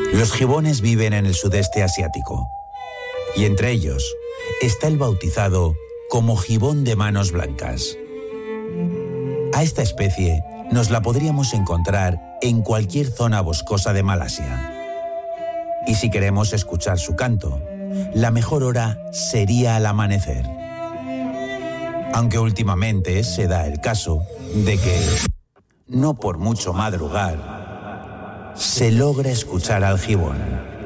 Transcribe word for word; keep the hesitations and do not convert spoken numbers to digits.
Los gibones viven en el sudeste asiático, y entre ellos está el bautizado como gibón de manos blancas. A esta especie nos la podríamos encontrar en cualquier zona boscosa de Malasia. Y si queremos escuchar su canto, la mejor hora sería al amanecer. Aunque últimamente se da el caso de que, no por mucho madrugar, se logra escuchar al gibón.